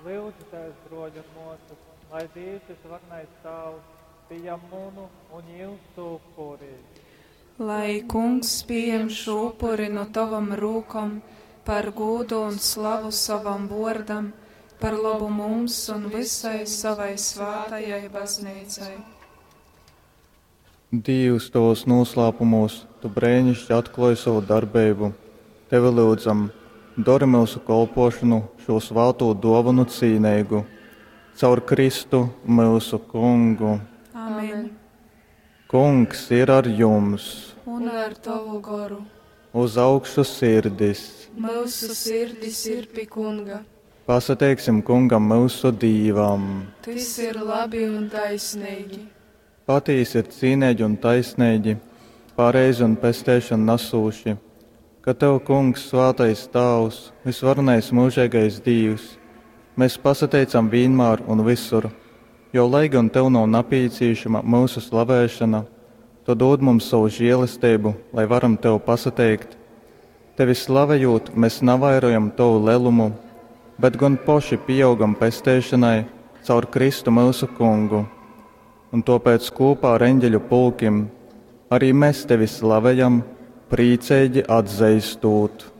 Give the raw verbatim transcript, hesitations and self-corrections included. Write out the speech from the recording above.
lūdzu Tēvs droģa mūsu, lai dīšas varnais Tavs, pieņem munu un jūsu upuri. Lai Kungs pieņem šo upuri no Tavam rūkam, par godu un slavu savam vārdam, par labu mums un visai savai svātajai baznīcai. Dievs, Tavos noslēpumos, Tu brēnišķi atklāji savu darbību. Tevi lūdzam, dori mūsu kalpošanu šo svāto dāvanu cīnīgu, caur Kristu mūsu Kungu. Amen. Kungs ir ar jums. Un ar Tavu garu. Uz augšu sirdis. Mūsu sirdis ir pie Kunga. Pasateiksim Kungam mūsu dīvam. Tas ir labi un taisnīgi. Patīs ir cīnēģi un taisnēģi, pareizi un pestēšana nasūši, ka Tev, Kungs, svātais Tavs, visvarenais mūžīgais Dievs, mēs pasateicam vienmēr un visur, jo lai gan Tev nav napīcīšama mūsu slavēšana, Tu dod mums savu žēlastību, lai varam Tev pasateikt. Tevi slavējot, mēs navairojam Tavu lelumu, bet gan poši pieaugam pestēšanai caur Kristu mūsu Kungu. Un tāpēc kopā ar eņģeļu pulkiem arī mēs Tevi slavējam, priecīgi atzīstot.